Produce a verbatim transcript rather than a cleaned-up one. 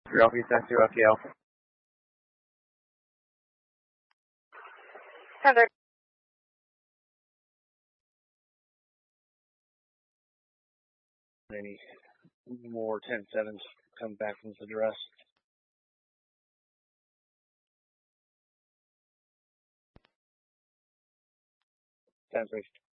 Alpha, taxi Rocky Alpha. Heather. Any more ten sevens come back from the address? ten three.